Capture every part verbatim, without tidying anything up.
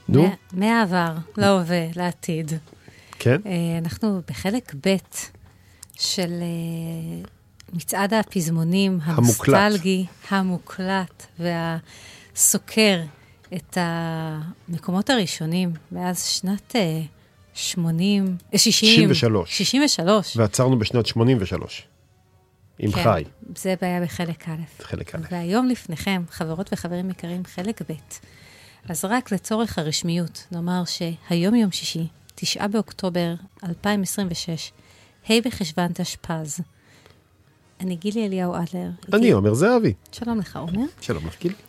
נו? מהעבר, להווה, לעתיד. כן? אנחנו בחלק ב' של מצעד הפזמונים הנוסטלגי, המוקלט והסוקר את המקומות הראשונים מאז שנת שמונים, שישים. שישים ושלוש. שישים ושלוש. ועצרנו בשנת שמונים ושלוש. עם כן, חי. זה בעיה בחלק א'. חלק א'. והיום לפניכם, חברות וחברים יקרים, חלק ב'. אז רק לצורך הרשמיות, נאמר שהיום יום שישי, תשעה באוקטובר אלפיים עשרים ושש, ה' בחשוון תשפ"ז. אני גילי אליהו אדלר. אני עומר זהבי. שלום לך, עומר. שלום לך, גילי.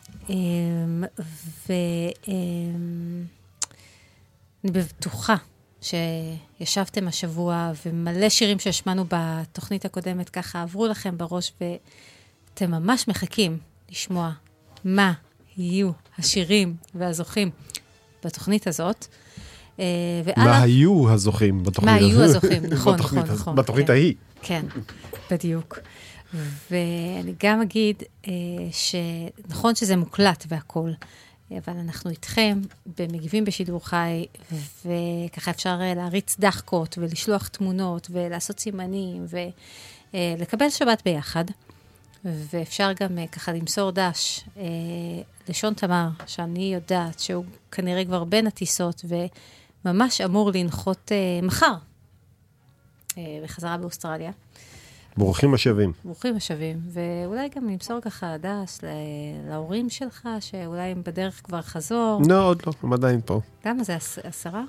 ואני בטוחה שישבתם השבוע, ומלא שירים שהשמענו בתוכנית הקודמת ככה עברו לכם בראש, ואתם ממש מחכים לשמוע מה יהיו השירים והזוכים בתוכנית הזאת. מה היו הזוכים בתוכנית הזאת? מה היו הזוכים, נכון, נכון, נכון. בתוכנית ההיא. כן, בדיוק. ואני גם אגיד שנכון שזה מוקלט והכל, אבל אנחנו איתכם במגיבים בשידור חי, וככה אפשר להריץ דחקות ולשלוח תמונות ולעשות סימנים ולקבל שבת ביחד. ואפשר גם ככה למסור דש לשון תמר, שאני יודעת שהוא כנראה כבר בין הטיסות וממש אמור לנחות מחר בחזרה באוסטרליה. ברוכים השבים. ברוכים השבים, ואולי גם למסור ככה דש להורים שלך, שאולי הם בדרך כבר חזור. לא, עוד לא, הם עדיין פה. למה זה עשרה?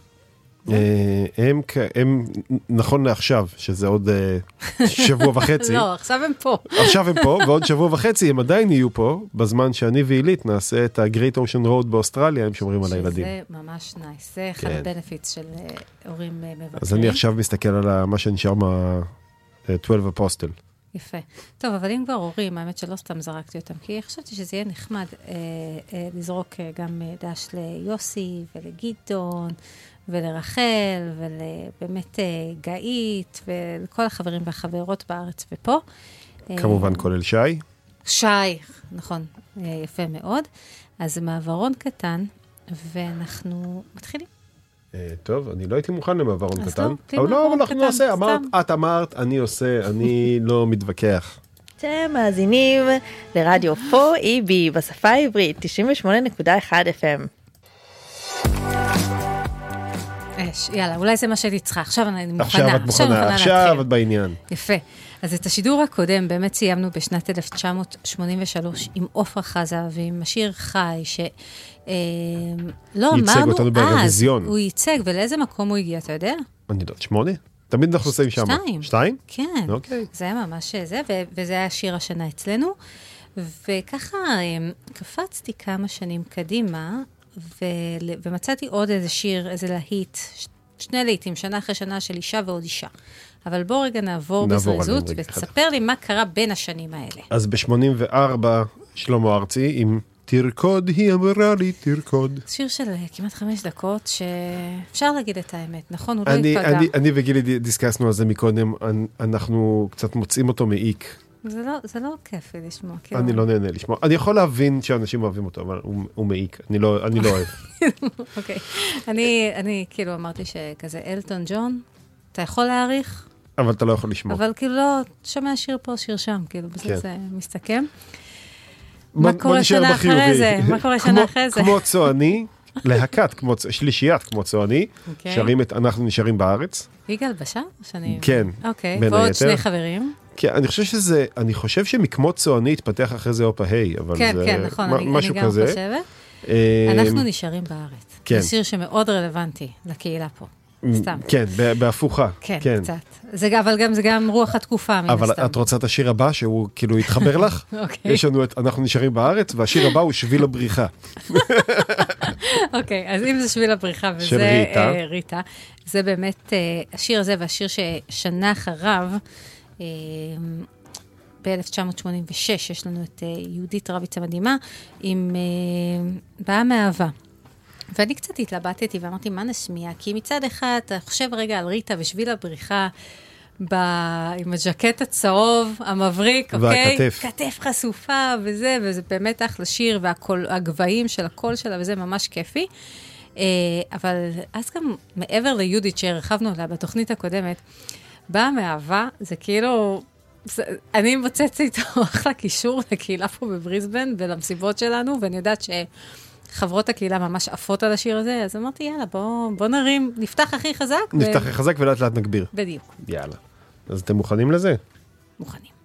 הם, נכון לעכשיו, שזה עוד שבוע וחצי. לא, עכשיו הם פה. עכשיו הם פה, ועוד שבוע וחצי הם עדיין יהיו פה, בזמן שאני ואילית נעשה את ה-Great Ocean Road באוסטרליה, הם שומרים על הילדים. שזה ממש נייס, זה אחד הבנפיטס של הורים מבקרים. אז אני עכשיו מסתכל על מה שנשאר מה-twelve Apostle. יפה. טוב, אבל אם כבר הורים, האמת שלא סתם זרקתי אותם, כי חשבתי שזה יהיה נחמד אה, אה, לזרוק גם דש ליוסי ולגידון, ולרחל, ולבאמת אה, גאית, ולכל החברים והחברות בארץ ופה. כמובן כולל שי. שי, נכון, אה, יפה מאוד. אז מעברון קטן, ואנחנו מתחילים. טוב, אני לא הייתי מוכן למעברון קטן. אבל לא, אנחנו נעשה. את אמרת, אני עושה, אני לא מתווכח. אתם מאזינים לרדיו פור אי בי בשפה העברית, תשעים ושמונה נקודה אחת אף אם. יאללה, אולי זה מה שהייתי צריכה. עכשיו אני מוכנה. עכשיו את מוכנה, עכשיו את בעניין. יפה. אז את השידור הקודם באמת סיימנו בשנת אלף תשע מאות שמונים ושלוש עם עופרה חזה ועם השיר חי, ש... לא אמרנו אז, הוא ייצג, ולאיזה מקום הוא הגיע, אתה יודע? אני יודעת, שמונה? תמיד אנחנו עושים שם. שתיים. שתיים? כן. אוקיי. זה היה ממש זה, וזה היה שיר השנה אצלנו, וככה קפצתי כמה שנים קדימה, ומצאתי עוד איזה שיר, איזה להיט, שני להיטים, שנה אחרי שנה של אישה ועוד אישה. אבל בוא רגע נעבור בזריזות, ותספר לי מה קרה בין השנים האלה. אז ב-שמונים וארבע שלמה ארצי עם תרקוד, היא אמרה לי תרקוד. שיר של כמעט חמש דקות, שאפשר להגיד את האמת, נכון? הוא לא יפגע. אני וגילי דיסקסנו על זה מקודם, אנחנו קצת מוצאים אותו מעיק. זה לא, זה לא כיף לשמוע. אני לא נהנה לשמוע. אני יכול להבין שאנשים אוהבים אותו, אבל הוא מעיק. אני לא, אני לא אוהב. אוקיי. אני, אני כאילו אמרתי שכזה אלטון ג'ון, אתה יכול להעריך? אבל אתה לא יכול לשמוע. אבל כאילו לא, שומע שיר פה, שיר שם, כאילו, בזה זה מסתכם. מה קורה שנה אחרי זה? מה קורה שנה אחרי זה? כמו צועני, להקת, שלישיית כמו צועני, שרים את אנחנו נשארים בארץ. יגאל בשן? כן. אוקיי, ועוד שני חברים. כן, אני חושב שזה, אני חושב שמכמו צועני התפתח אחרי זה אופה היי, אבל כן, זה כן, נכון, אני, משהו אני גם כזה. חושבת. אנחנו נשארים בארץ. כן. זה שיר שמאוד רלוונטי לקהילה פה. סתם. כן, בהפוכה. כן, כן. קצת. זה, אבל גם, זה גם רוח התקופה, מן אבל הסתם. את רוצה את השיר הבא, שהוא כאילו יתחבר לך? אוקיי. יש לנו את, אנחנו נשארים בארץ, והשיר הבא הוא שביל הבריחה. אוקיי, אז אם זה שביל הבריחה, וזה ריטה. אה, ריטה, זה באמת, אה, השיר הזה, והשיר ששנה אחריו, אה, ב-אלף תשע מאות שמונים ושש, יש לנו את אה, יהודית רביץ המדהימה, עם אה, באה מאהבה. ואני קצת התלבטתי ואמרתי, מה נשמיע? כי מצד אחד, אתה חושב רגע על ריטה ושביל הבריחה, ב... עם הז'קט הצהוב, המבריק, אוקיי? והכתף. כתף חשופה וזה, וזה באמת אחלה שיר, והגבהים של הקול שלה, וזה ממש כיפי. אבל אז גם מעבר ליהודית שהרחבנו עליה בתוכנית הקודמת, באה מאהבה, זה כאילו, אני מוצאת איתו אחלה קישור לקהילה פה בבריסבן ולמסיבות שלנו, ואני יודעת שחברות הקהילה ממש עפות על השיר הזה, אז אמרתי, יאללה, בוא, בוא נרים, נפתח הכי חזק. נפתח הכי חזק ולאט לאט נגביר. בדיוק. יאללה. אז אתם מוכנים לזה? מוכנים.